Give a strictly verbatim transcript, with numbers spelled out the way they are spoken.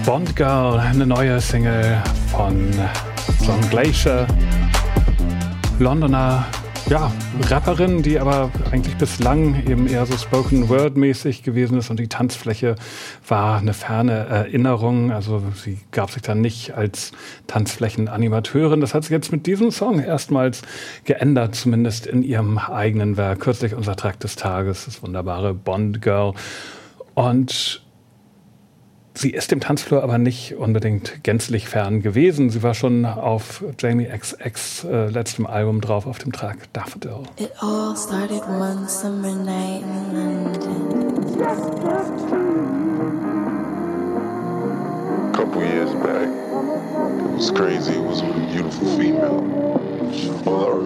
Bond Girl, eine neue Single von John Glacier, Londoner, ja, Rapperin, die aber eigentlich bislang eben eher so Spoken-Word-mäßig gewesen ist und die Tanzfläche war eine ferne Erinnerung. Also sie gab sich dann nicht als Tanzflächenanimateurin. Das hat sich jetzt mit diesem Song erstmals geändert, zumindest in ihrem eigenen Werk. Kürzlich unser Track des Tages, das wunderbare Bond Girl. Und sie ist dem Tanzflor aber nicht unbedingt gänzlich fern gewesen. Sie war schon auf Jamie X X äh, letztem Album drauf, auf dem Track Daffodil. It all started one summer night in London. A couple years back, it was crazy. It was with a beautiful female. All I